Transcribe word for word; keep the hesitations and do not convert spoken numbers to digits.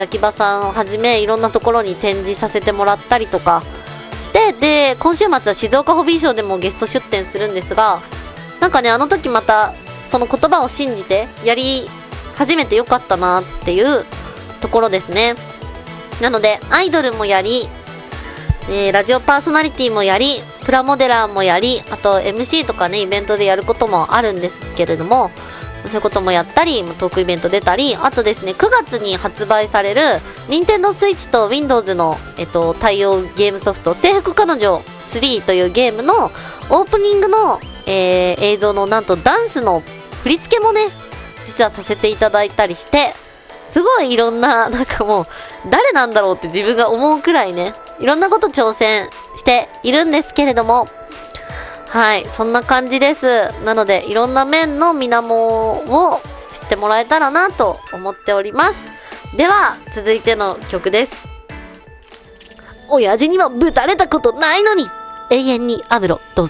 焼き場さんをはじめいろんなところに展示させてもらったりとかして、で今週末は静岡ホビーショーでもゲスト出展するんですが、なんかねあの時またその言葉を信じてやり始めてよかったなっていうところですね。なのでアイドルもやり、えー、ラジオパーソナリティもやり、プラモデラーもやり、あと エムシー とかねイベントでやることもあるんですけれども、そういうこともやったりトークイベント出たり、あとですねくがつに発売される Nintendo Switch と Windows の、えっと、対応ゲームソフト制服彼女スリーというゲームのオープニングの、えー、映像のなんとダンスの振り付けもね実はさせていただいたりして、すごいいろんななんかもう誰なんだろうって自分が思うくらいねいろんなこと挑戦しているんですけれども、はい、そんな感じです。なのでいろんな面の水面を知ってもらえたらなと思っております。では続いての曲です。親父にもぶたれたことないのに永遠にアムロどうぞ。